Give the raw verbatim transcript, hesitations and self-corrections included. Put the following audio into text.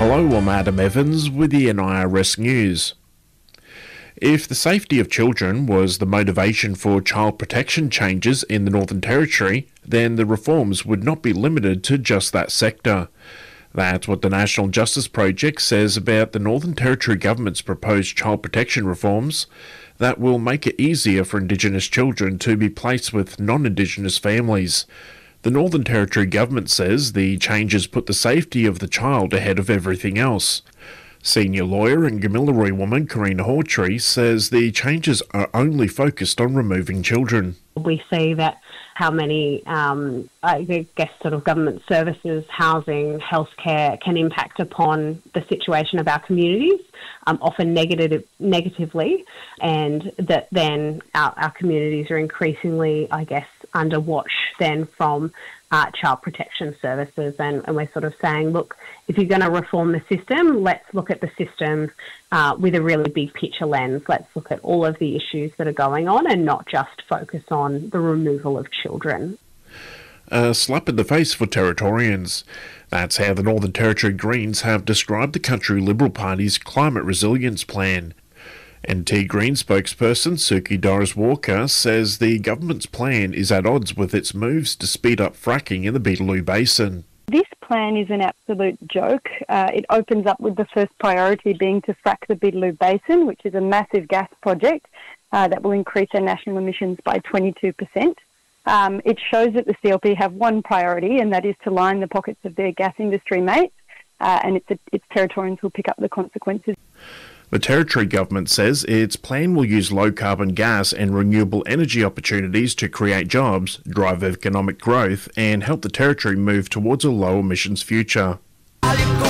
Hello, I'm Adam Evans with the N I R S News. If the safety of children was the motivation for child protection changes in the Northern Territory, then the reforms would not be limited to just that sector. That's what the National Justice Project says about the Northern Territory Government's proposed child protection reforms that will make it easier for Indigenous children to be placed with non-Indigenous families. The Northern Territory Government says the changes put the safety of the child ahead of everything else. Senior lawyer and Gamilaroi woman Karina Hawtree says the changes are only focused on removing children. We see that how many, um, I guess, sort of government services, housing, healthcare can impact upon the situation of our communities, um, often negative, negatively, and that then our, our communities are increasingly, I guess, under watch then from uh, child protection services. And, and we're sort of saying, look, if you're going to reform the system, let's look at the system uh, with a really big picture lens. Let's look at all of the issues that are going on and not just focus on the removal of children. A slap in the face for Territorians. That's how the Northern Territory Greens have described the Country Liberal Party's climate resilience plan. N T Green spokesperson Suki Doris Walker says the government's plan is at odds with its moves to speed up fracking in the Beetaloo Basin. This plan is an absolute joke. Uh, it opens up with the first priority being to frack the Beetaloo Basin, which is a massive gas project uh, that will increase our national emissions by twenty-two percent. Um, it shows that the C L P have one priority, and that is to line the pockets of their gas industry mates, uh, and it's, a, it's Territorians who will pick up the consequences. The Territory Government says its plan will use low-carbon gas and renewable energy opportunities to create jobs, drive economic growth, and help the Territory move towards a low-emissions future.